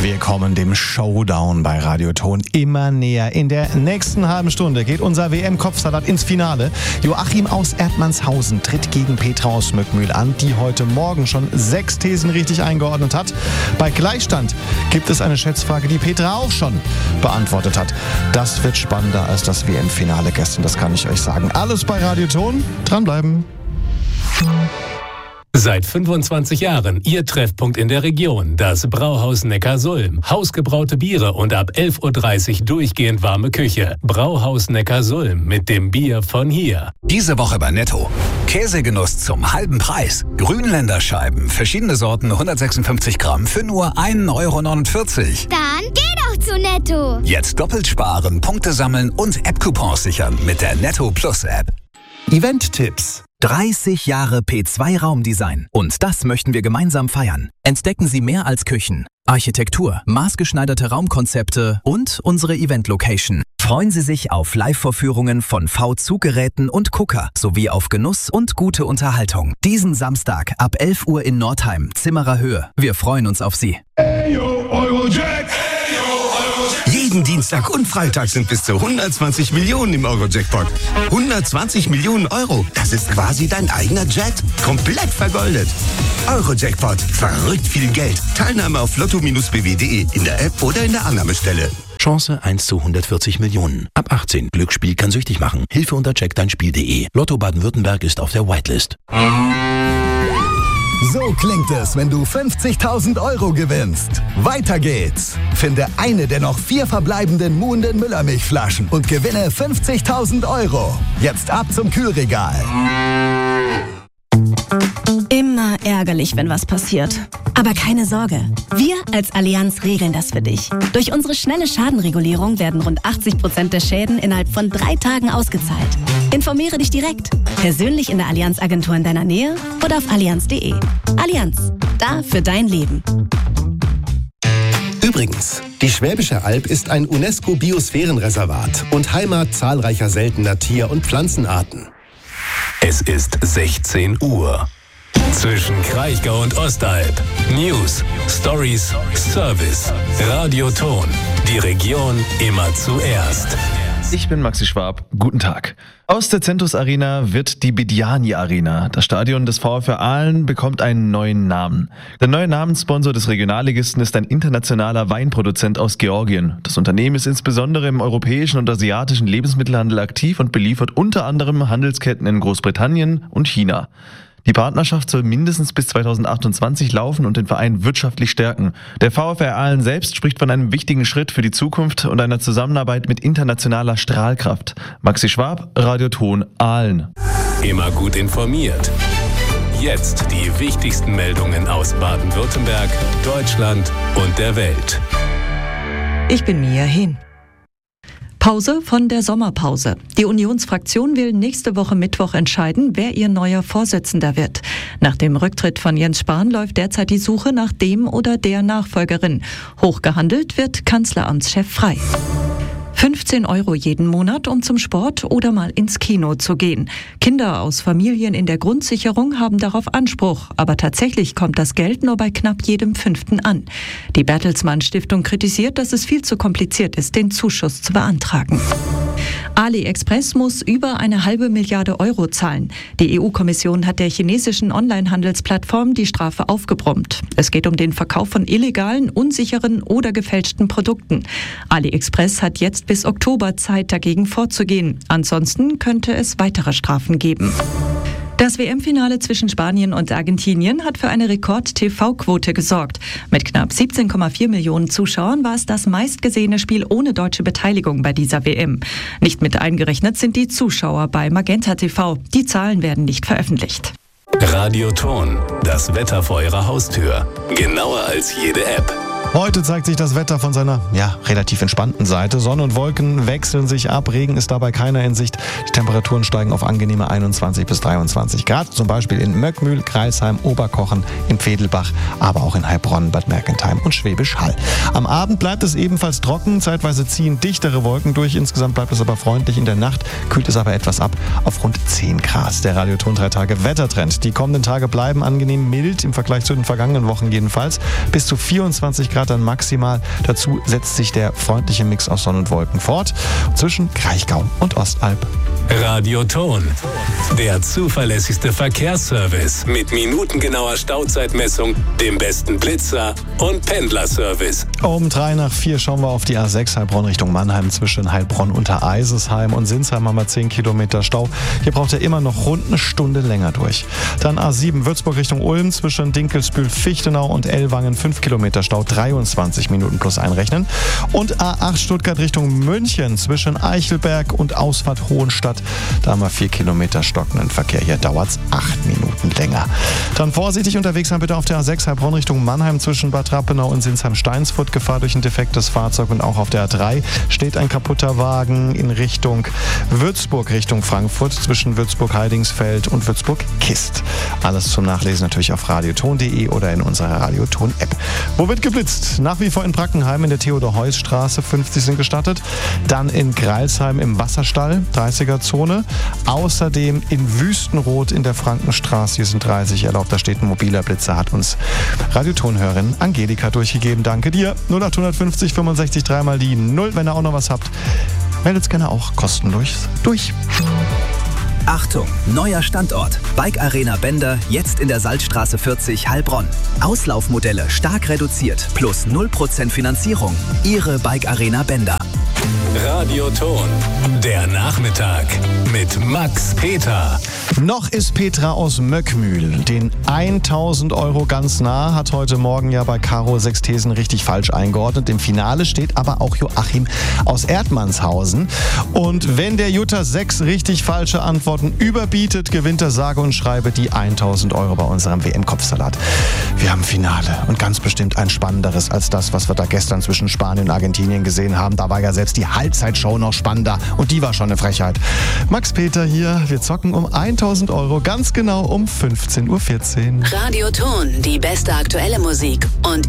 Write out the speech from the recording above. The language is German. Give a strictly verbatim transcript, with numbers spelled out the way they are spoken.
Wir kommen dem Showdown bei Radioton immer näher. In der nächsten halben Stunde geht unser W M-Kopfsalat ins Finale. Joachim aus Erdmannshausen tritt gegen Petra aus Möckmühl an, die heute Morgen schon sechs Thesen richtig eingeordnet hat. Bei Gleichstand gibt es eine Schätzfrage, die Petra auch schon beantwortet hat. Das wird spannender als das W M-Finale gestern, das kann ich euch sagen. Alles bei Radioton. Dranbleiben. Seit fünfundzwanzig Jahren Ihr Treffpunkt in der Region, das Brauhaus Neckarsulm. Hausgebraute Biere und ab elf Uhr dreißig durchgehend warme Küche. Brauhaus Neckarsulm mit dem Bier von hier. Diese Woche bei Netto. Käsegenuss zum halben Preis. Grünländerscheiben, verschiedene Sorten, hundertsechsundfünfzig Gramm für nur ein Euro neunundvierzig. Dann geh doch zu Netto. Jetzt doppelt sparen, Punkte sammeln und App-Coupons sichern mit der Netto Plus App. Event-Tipps. dreißig Jahre P zwei Raumdesign. Und das möchten wir gemeinsam feiern. Entdecken Sie mehr als Küchen, Architektur, maßgeschneiderte Raumkonzepte und unsere Event-Location. Freuen Sie sich auf Live-Vorführungen von V-Zuggeräten und Gucker sowie auf Genuss und gute Unterhaltung. Diesen Samstag ab elf Uhr in Nordheim, Zimmerer Höhe. Wir freuen uns auf Sie. Ayo, Eurojack. Jeden Dienstag und Freitag sind bis zu hundertzwanzig Millionen im Euro-Jackpot. hundertzwanzig Millionen Euro, das ist quasi dein eigener Jet. Komplett vergoldet. Euro-Jackpot, verrückt viel Geld. Teilnahme auf lotto Bindestrich b w punkt de in der App oder in der Annahmestelle. Chance eins zu hundertvierzig Millionen. Ab achtzehn. Glücksspiel kann süchtig machen. Hilfe unter check dein Spiel punkt de. Lotto Baden-Württemberg ist auf der Whitelist. So klingt es, wenn du fünfzigtausend Euro gewinnst. Weiter geht's. Finde eine der noch vier verbleibenden Muhnden Müllermilchflaschen und gewinne fünfzigtausend Euro. Jetzt ab zum Kühlregal. Immer ärgerlich, wenn was passiert. Aber keine Sorge. Wir als Allianz regeln das für dich. Durch unsere schnelle Schadenregulierung werden rund achtzig Prozent der Schäden innerhalb von drei Tagen ausgezahlt. Informiere dich direkt. Persönlich in der Allianz-Agentur in deiner Nähe oder auf allianz punkt de. Allianz. Da für dein Leben. Übrigens, die Schwäbische Alb ist ein UNESCO-Biosphärenreservat und Heimat zahlreicher seltener Tier- und Pflanzenarten. Es ist sechzehn Uhr. Zwischen Kraichgau und Ostalb. News, Stories, Service. Radioton. Die Region immer zuerst. Ich bin Maxi Schwab. Guten Tag. Aus der Centus Arena wird die Bediani Arena. Das Stadion des VfR Aalen bekommt einen neuen Namen. Der neue Namenssponsor des Regionalligisten ist ein internationaler Weinproduzent aus Georgien. Das Unternehmen ist insbesondere im europäischen und asiatischen Lebensmittelhandel aktiv und beliefert unter anderem Handelsketten in Großbritannien und China. Die Partnerschaft soll mindestens bis zweitausendachtundzwanzig laufen und den Verein wirtschaftlich stärken. Der VfR Aalen selbst spricht von einem wichtigen Schritt für die Zukunft und einer Zusammenarbeit mit internationaler Strahlkraft. Maxi Schwab, Radioton Aalen. Immer gut informiert. Jetzt die wichtigsten Meldungen aus Baden-Württemberg, Deutschland und der Welt. Ich bin Mia Hehn. Pause von der Sommerpause. Die Unionsfraktion will nächste Woche Mittwoch entscheiden, wer ihr neuer Vorsitzender wird. Nach dem Rücktritt von Jens Spahn läuft derzeit die Suche nach dem oder der Nachfolgerin. Hochgehandelt wird Kanzleramtschef Frey. fünfzehn Euro jeden Monat, um zum Sport oder mal ins Kino zu gehen. Kinder aus Familien in der Grundsicherung haben darauf Anspruch, aber tatsächlich kommt das Geld nur bei knapp jedem Fünften an. Die Bertelsmann Stiftung kritisiert, dass es viel zu kompliziert ist, den Zuschuss zu beantragen. AliExpress muss über eine halbe Milliarde Euro zahlen. Die E U-Kommission hat der chinesischen Onlinehandelsplattform die Strafe aufgebrummt. Es geht um den Verkauf von illegalen, unsicheren oder gefälschten Produkten. AliExpress hat jetzt bis Oktober Zeit, dagegen vorzugehen. Ansonsten könnte es weitere Strafen geben. Das W M-Finale zwischen Spanien und Argentinien hat für eine Rekord-T V-Quote gesorgt. Mit knapp siebzehn Komma vier Millionen Zuschauern war es das meistgesehene Spiel ohne deutsche Beteiligung bei dieser W M. Nicht mit eingerechnet sind die Zuschauer bei Magenta T V. Die Zahlen werden nicht veröffentlicht. Radioton, das Wetter vor Ihrer Haustür. Genauer als jede App. Heute zeigt sich das Wetter von seiner, ja, relativ entspannten Seite. Sonne und Wolken wechseln sich ab, Regen ist dabei keiner in Sicht. Die Temperaturen steigen auf angenehme einundzwanzig bis dreiundzwanzig Grad, zum Beispiel in Möckmühl, Greilsheim, Oberkochen, in Pfedelbach, aber auch in Heilbronn, Bad Mergentheim und Schwäbisch Hall. Am Abend bleibt es ebenfalls trocken, zeitweise ziehen dichtere Wolken durch, insgesamt bleibt es aber freundlich. In der Nacht kühlt es aber etwas ab auf rund zehn Grad. Der Radioton drei Tage Wettertrend. Die kommenden Tage bleiben angenehm mild, im Vergleich zu den vergangenen Wochen jedenfalls. Bis zu vierundzwanzig Grad Grad dann maximal. Dazu setzt sich der freundliche Mix aus Sonne und Wolken fort zwischen Kraichgau und Ostalb. Radioton, der zuverlässigste Verkehrsservice mit minutengenauer Stauzeitmessung, dem besten Blitzer und Pendlerservice. Um drei nach vier schauen wir auf die A sechs Heilbronn Richtung Mannheim. Zwischen Heilbronn unter Eisesheim und Sinsheim haben wir zehn Kilometer Stau. Hier braucht er immer noch rund eine Stunde länger durch. Dann A sieben Würzburg Richtung Ulm zwischen Dinkelsbühl, Fichtenau und Ellwangen fünf Kilometer Stau, dreiundzwanzig Minuten plus einrechnen. Und A acht Stuttgart Richtung München zwischen Eichelberg und Ausfahrt Hohenstadt. Da haben wir vier Kilometer stockenden Verkehr. Hier dauert es acht Minuten länger. Dann vorsichtig unterwegs sein bitte auf der A sechs Heilbronn Richtung Mannheim zwischen Bad Rappenau und Sinsheim-Steinsfurt. Gefahr durch ein defektes Fahrzeug. Und auch auf der A drei steht ein kaputter Wagen in Richtung Würzburg, Richtung Frankfurt zwischen Würzburg-Heidingsfeld und Würzburg-Kist. Alles zum Nachlesen natürlich auf radioton punkt de oder in unserer Radioton-App. Wo wird geblitzt? Nach wie vor in Brackenheim in der Theodor-Heuss-Straße, fünfzig sind gestattet. Dann in Greilsheim im Wasserstall, dreißiger-Zone. Außerdem in Wüstenrot in der Frankenstraße, hier sind dreißig erlaubt. Da steht ein mobiler Blitzer, hat uns Radiotonhörerin Angelika durchgegeben. Danke dir. null acht fünfzig fünfundsechzig dreimal die null. Wenn ihr auch noch was habt, meldet gerne auch kostenlos durch. Achtung, neuer Standort. Bike Arena Bender, jetzt in der Salzstraße vierzig, Heilbronn. Auslaufmodelle stark reduziert, plus null Prozent Finanzierung. Ihre Bike Arena Bender. Radioton, der Nachmittag mit Max Peter. Noch ist Petra aus Möckmühl den tausend Euro ganz nah, hat heute Morgen ja bei Caro sechs Thesen richtig falsch eingeordnet. Im Finale steht aber auch Joachim aus Erdmannshausen. Und wenn der Jutta sechs richtig falsche Antworten überbietet, gewinnt er sage und schreibe die tausend Euro bei unserem W M-Kopfsalat. Wir haben Finale und ganz bestimmt ein spannenderes als das, was wir da gestern zwischen Spanien und Argentinien gesehen haben. Da war ja selbst die Halbzeitshow noch spannender und die war schon eine Frechheit. Max Peter hier, wir zocken um tausend Euro, ganz genau um fünfzehn Uhr vierzehn. Radioton, die beste aktuelle Musik und